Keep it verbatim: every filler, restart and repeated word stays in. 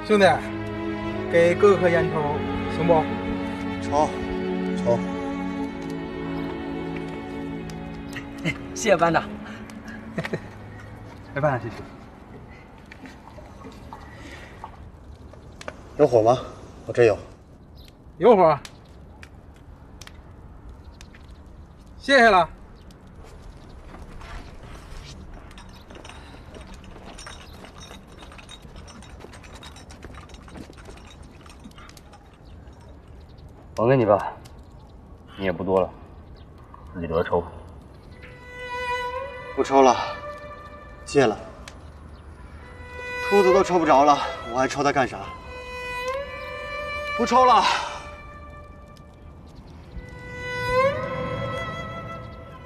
兄弟，给狗和烟筒行不？ 抽，抽。 谢谢班长。 没办法，谢谢。 有火吗？我这有。 有火。谢谢了。 还给你吧，你也不多了，自己留着抽吧。 不抽了，戒了。秃子都抽不着了，我还抽它干啥？不抽了。